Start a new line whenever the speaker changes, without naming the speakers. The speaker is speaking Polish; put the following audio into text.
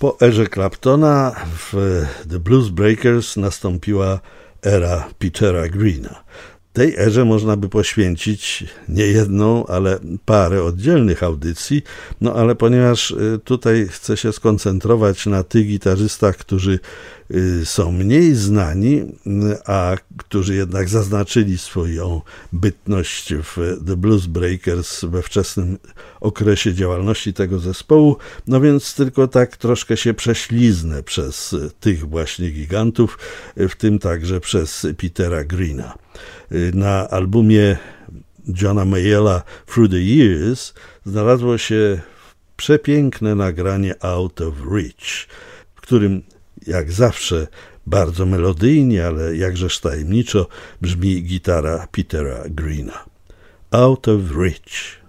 Po erze Claptona w The Blues Breakers nastąpiła era Petera Greena. Tej erze można by poświęcić nie jedną, ale parę oddzielnych audycji, ale ponieważ tutaj chcę się skoncentrować na tych gitarzystach, którzy są mniej znani, a którzy jednak zaznaczyli swoją bytność w The Blues Breakers we wczesnym okresie działalności tego zespołu, więc tylko tak troszkę się prześliznę przez tych właśnie gigantów, w tym także przez Petera Greena. Na albumie Johna Mayalla Through the Years znalazło się przepiękne nagranie Out of Reach, w którym jak zawsze bardzo melodyjnie, ale jakżeż tajemniczo brzmi gitara Petera Greena. Out of Reach.